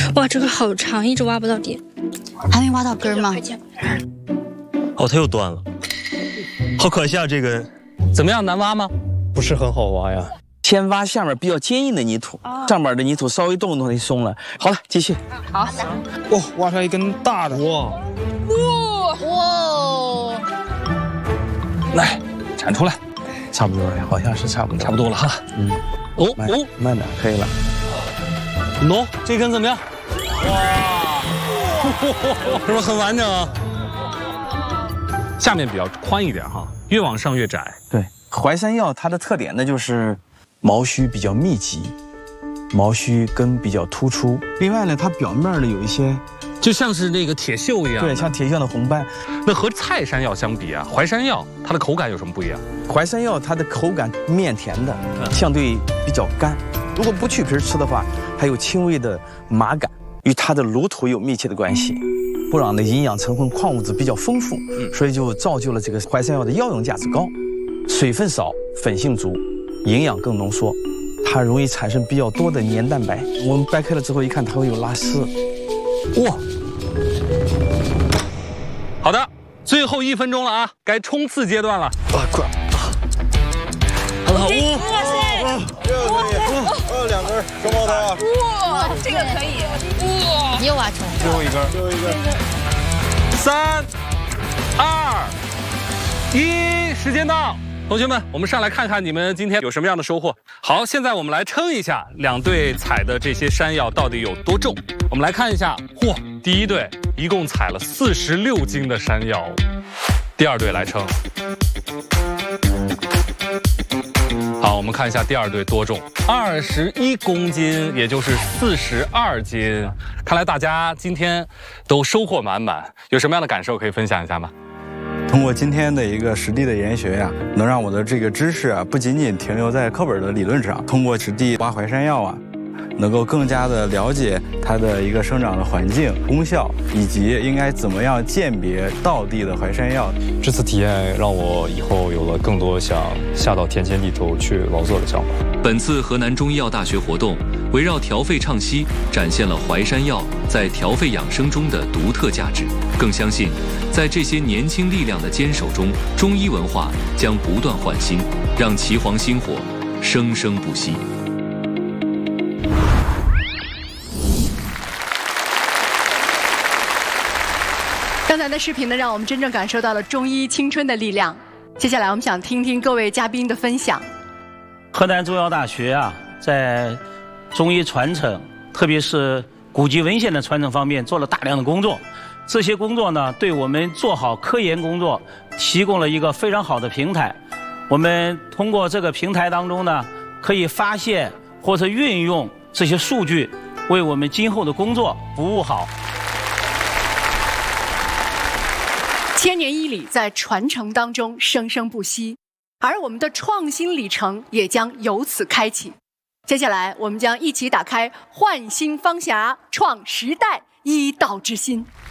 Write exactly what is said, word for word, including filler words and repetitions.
哇，这个好长，一直挖不到底。 还没挖到根吗？ 哦，它又断了，好可惜啊！这个怎么样，难挖吗？ 不是很好挖呀。 先挖下面比较坚硬的泥土，上面的泥土稍微动一动就松了。好了，继续。 好。 哇，挖出来一根大的！ 哇哇！ 来，铲出来。 差不多了，好像是差不多， 差不多了哈。 嗯。 哦慢哦， 慢点，可以了。 喏，这根怎么样？哇， 是不是很完整啊？ 下面比较宽一点哈，越往上越窄。 对，淮山药它的特点呢就是毛须比较密集，毛须根比较突出。另外呢，它表面呢有一些， 就像是那个铁锈一样。 对，像铁锈的红斑。 那和菜山药相比啊，淮山药它的口感有什么不一样？ 淮山药它的口感面甜的，相对比较干。如果不去皮吃的话，还有轻微的麻感，与它的炉头有密切的关系。土壤的营养成分、矿物质比较丰富，所以就造就了这个淮山药的药用价值高，水分少，粉性足，营养更浓缩，它容易产生比较多的黏蛋白。我们掰开了之后一看，它会有拉丝。哇！ 好的，最后一分钟了啊，该冲刺阶段了。 啊，快！好了，哇塞！这个可以，哇，两根双胞胎啊！ 哇，这个可以！哇，又挖出来， 最后一根，最后一根。 三、二、一，时间到。同学们，我们上来看看你们今天有什么样的收获。好，现在我们来称一下两队采的这些山药到底有多重。我们来看一下，嚯，第一队一共采了四十六斤的山药，第二队来称。好，我们看一下第二队多重，二十一公斤，也就是四十二斤。看来大家今天都收获满满，有什么样的感受可以分享一下吗？ 通过今天的一个实地的研学呀、啊，能让我的这个知识啊，不仅仅停留在课本的理论上，通过实地挖淮山药啊，能够更加的了解它的一个生长的环境、功效，以及应该怎么样鉴别道地的淮山药。 这次体验让我以后有了更多想下到田间地头去劳作的想法。 本次河南中医药大学活动围绕调肺畅息，展现了淮山药在调肺养生中的独特价值。更相信，在这些年轻力量的坚守中，中医文化将不断焕新，让岐黄薪火生生不息。 刚才的视频呢，让我们真正感受到了中医青春的力量。接下来，我们想听听各位嘉宾的分享。 河南中药大学啊，在中医传承，特别是古籍文献的传承方面，做了大量的工作。这些工作呢，对我们做好科研工作提供了一个非常好的平台。我们通过这个平台当中呢，可以发现或者运用这些数据，为我们今后的工作服务好。 千年医理在传承当中生生不息，而我们的创新里程也将由此开启。接下来，我们将一起打开焕新方匣，创时代医道之心。